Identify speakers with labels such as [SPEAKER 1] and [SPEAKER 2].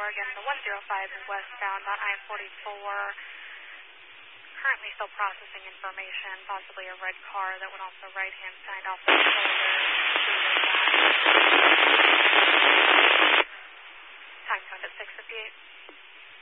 [SPEAKER 1] Oregon, the 105 westbound on I-44. Currently still processing information, possibly a red car that went off the right-hand side off the shoulder.